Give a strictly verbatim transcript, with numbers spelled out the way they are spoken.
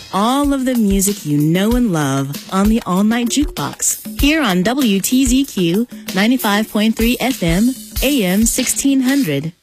all of the music you know and love on the All Night Jukebox, here on W T Z Q ninety-five point three F M, A M sixteen hundred.